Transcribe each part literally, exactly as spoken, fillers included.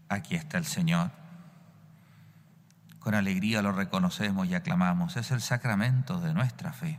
Aquí está el Señor. Con alegría lo reconocemos y aclamamos. Es el sacramento de nuestra fe.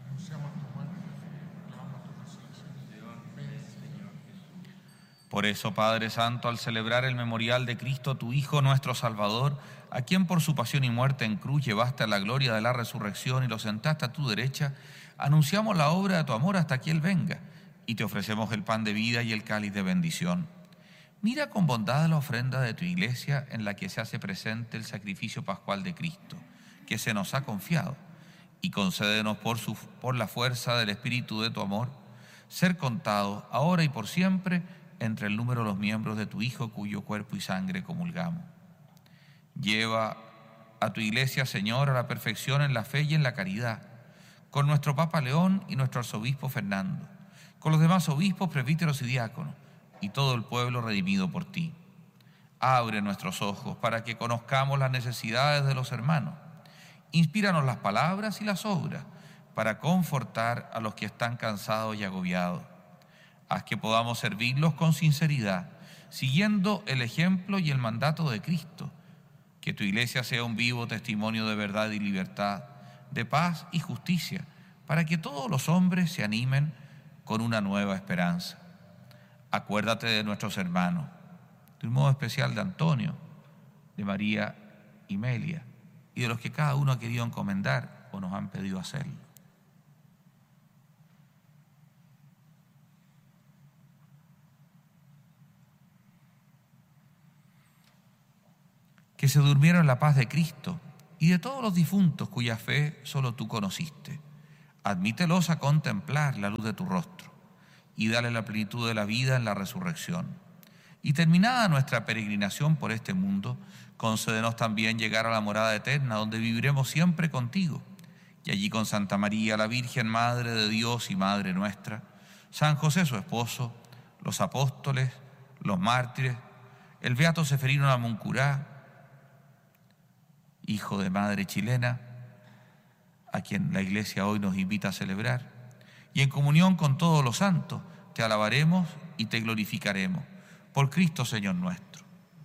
Por eso, Padre Santo, al celebrar el memorial de Cristo, tu Hijo, nuestro Salvador, a quien por su pasión y muerte en cruz llevaste a la gloria de la resurrección y lo sentaste a tu derecha, anunciamos la obra de tu amor hasta que Él venga, y te ofrecemos el pan de vida y el cáliz de bendición. Mira con bondad la ofrenda de tu iglesia en la que se hace presente el sacrificio pascual de Cristo, que se nos ha confiado, y concédenos por, su, por la fuerza del Espíritu de tu amor, ser contados ahora y por siempre entre el número de los miembros de tu Hijo, cuyo cuerpo y sangre comulgamos. Lleva a tu iglesia, Señor, a la perfección en la fe y en la caridad, con nuestro Papa León y nuestro arzobispo Fernando, con los demás obispos, presbíteros y diáconos, y todo el pueblo redimido por ti. Abre nuestros ojos para que conozcamos las necesidades de los hermanos. Inspíranos las palabras y las obras para confortar a los que están cansados y agobiados. Haz que podamos servirlos con sinceridad, siguiendo el ejemplo y el mandato de Cristo. Que tu iglesia sea un vivo testimonio de verdad y libertad, de paz y justicia, para que todos los hombres se animen con una nueva esperanza. Acuérdate de nuestros hermanos, de un modo especial de Antonio, de María y Melia, y de los que cada uno ha querido encomendar o nos han pedido hacerlo. Que se durmieron en la paz de Cristo y de todos los difuntos cuya fe solo tú conociste. Admítelos a contemplar la luz de tu rostro y dale la plenitud de la vida en la resurrección. Y terminada nuestra peregrinación por este mundo, concédenos también llegar a la morada eterna, donde viviremos siempre contigo. Y allí con Santa María, la Virgen Madre de Dios y Madre nuestra, San José su esposo, los apóstoles, los mártires, el beato Seferino Namuncurá, hijo de madre chilena, a quien la Iglesia hoy nos invita a celebrar, y en comunión con todos los santos, te alabaremos y te glorificaremos. Por Cristo, Señor nuestro.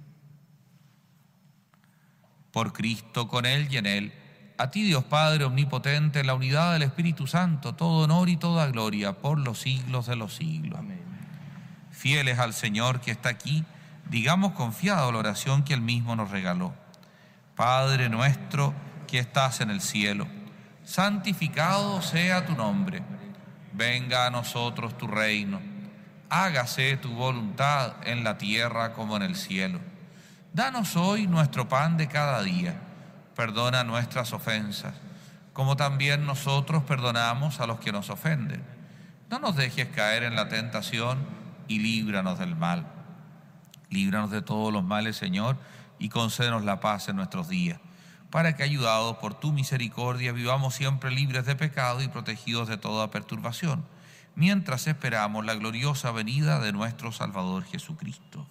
Por Cristo, con Él y en Él, a ti, Dios Padre omnipotente, en la unidad del Espíritu Santo, todo honor y toda gloria por los siglos de los siglos. Amén. Fieles al Señor que está aquí, digamos confiado la oración que Él mismo nos regaló. Padre nuestro que estás en el cielo, santificado sea tu nombre. Venga a nosotros tu reino. Hágase tu voluntad en la tierra como en el cielo. Danos hoy nuestro pan de cada día. Perdona nuestras ofensas, como también nosotros perdonamos a los que nos ofenden. No nos dejes caer en la tentación y líbranos del mal. Líbranos de todos los males, Señor, y concédenos la paz en nuestros días, para que, ayudados por tu misericordia, vivamos siempre libres de pecado y protegidos de toda perturbación, mientras esperamos la gloriosa venida de nuestro Salvador Jesucristo.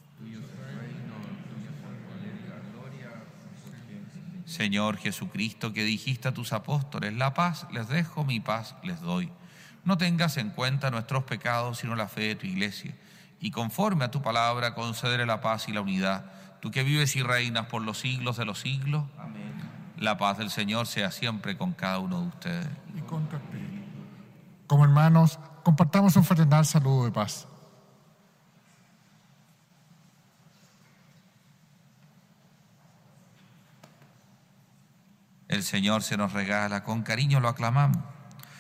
Señor Jesucristo, que dijiste a tus apóstoles, la paz les dejo, mi paz les doy. No tengas en cuenta nuestros pecados, sino la fe de tu iglesia, y conforme a tu palabra concédele la paz y la unidad. Tú que vives y reinas por los siglos de los siglos. Amén. La paz del Señor sea siempre con cada uno de ustedes. Y con tu espíritu. Como hermanos, compartamos un fraternal saludo de paz. El Señor se nos regala, con cariño lo aclamamos.